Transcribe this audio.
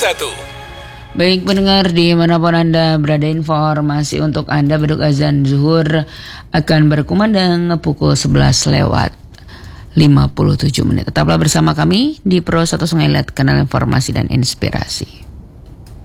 1. Baik pendengar dimanapun Anda berada, informasi untuk Anda beduk azan zuhur akan berkumandang pukul 11 lewat 57 menit. Tetaplah bersama kami di Pro 1 Sungai Liat, kanal informasi dan inspirasi.